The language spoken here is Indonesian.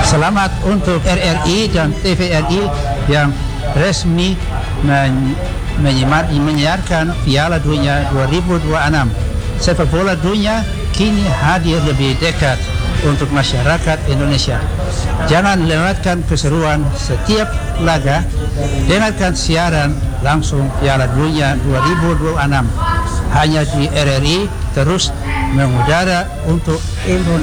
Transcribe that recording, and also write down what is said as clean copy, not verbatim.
Selamat untuk RRI dan TVRI yang resmi menyiarkan Piala Dunia 2026. Sepak bola dunia kini hadir lebih dekat untuk masyarakat Indonesia. Jangan lewatkan keseruan setiap laga. Dengarkan siaran langsung Piala Dunia 2026 hanya di RRI, terus mengudara untuk Indonesia.